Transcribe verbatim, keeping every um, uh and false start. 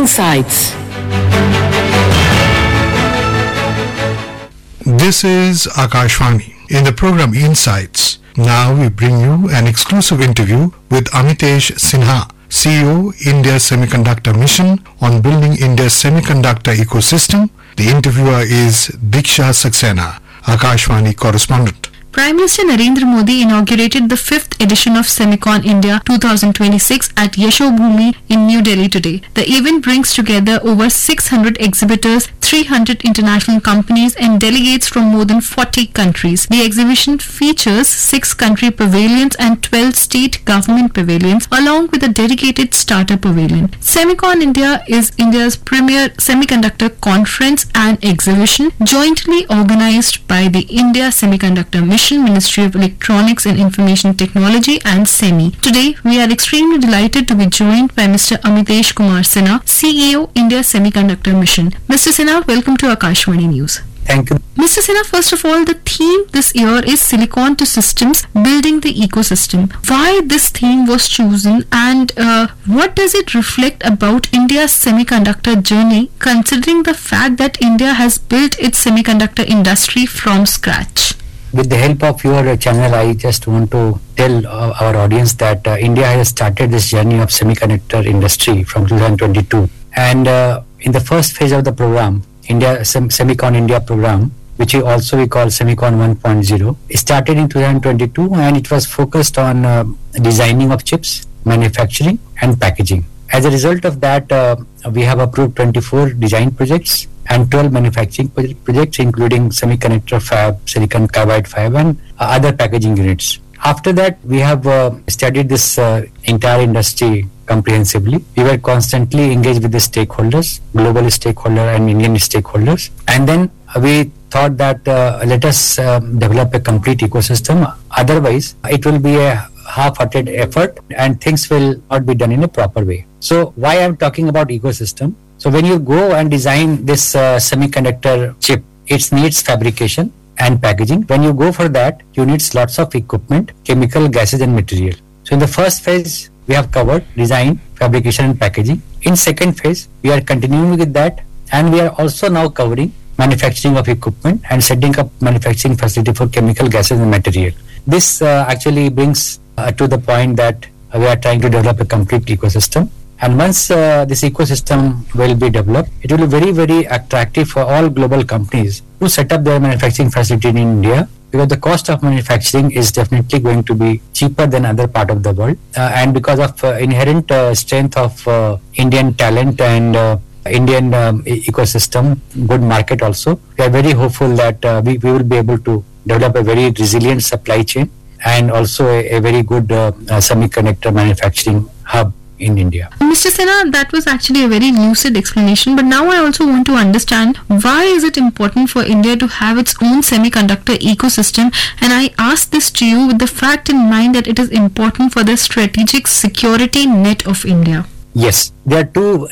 Insights. This is Akashvani. In the program Insights, now we bring you an exclusive interview with Amitesh Sinha, C E O, India Semiconductor Mission, on building India's semiconductor ecosystem. The interviewer is Diksha Saxena, Akashvani correspondent. Prime Minister Narendra Modi inaugurated the fifth edition of Semicon India twenty twenty-six at Yashobhoomi in New Delhi today. The event brings together over six hundred exhibitors, three hundred international companies and delegates from more than forty countries. The exhibition features six country pavilions and twelve state government pavilions along with a dedicated startup pavilion. Semicon India is India's premier semiconductor conference and exhibition jointly organized by the India Semiconductor Mission, Ministry of Electronics and Information Technology and SEMI. Today, we are extremely delighted to be joined by Mister Amitesh Kumar Sinha, C E O, India Semiconductor Mission. Mister Sinha, welcome to Akashvani News. Thank you. Mister Sinha, first of all, the theme this year is Silicon to Systems, Building the Ecosystem. Why this theme was chosen and uh, what does it reflect about India's semiconductor journey, considering the fact that India has built its semiconductor industry from scratch? With the help of your channel, I just want to tell uh, our audience that uh, India has started this journey of semiconductor industry from two thousand twenty-two. And uh, in the first phase of the program, India Sem- Semicon India program, which we also we call Semicon one point oh, it started in two thousand twenty-two and it was focused on uh, designing of chips, manufacturing and packaging. As a result of that, uh, we have approved twenty-four design projects and twelve manufacturing projects, including semiconductor fab, silicon carbide fab and uh, other packaging units. After that, we have uh, studied this uh, entire industry comprehensively. We were constantly engaged with the stakeholders, global stakeholders and Indian stakeholders. And then uh, we thought that uh, let us uh, develop a complete ecosystem. Otherwise, it will be a half-hearted effort and things will not be done in a proper way. So why I'm talking about ecosystem? So when you go and design this uh, semiconductor chip, it needs fabrication and packaging. When you go for that, you need lots of equipment, chemical, gases and material. So in the first phase, we have covered design, fabrication and packaging. In second phase, we are continuing with that and we are also now covering manufacturing of equipment and setting up manufacturing facility for chemical, gases and material. This uh, actually brings uh, to the point that uh, we are trying to develop a complete ecosystem. And once uh, this ecosystem will be developed, it will be very, very attractive for all global companies to set up their manufacturing facility in India, because the cost of manufacturing is definitely going to be cheaper than other part of the world. Uh, and because of uh, inherent uh, strength of uh, Indian talent and uh, Indian um, e- ecosystem, good market also, we are very hopeful that uh, we, we will be able to develop a very resilient supply chain and also a, a very good uh, uh, semiconductor manufacturing hub in India. Mister Sinha, that was actually a very lucid explanation, but now I also want to understand why is it important for India to have its own semiconductor ecosystem, and I ask this to you with the fact in mind that it is important for the strategic security net of India. Yes, there are two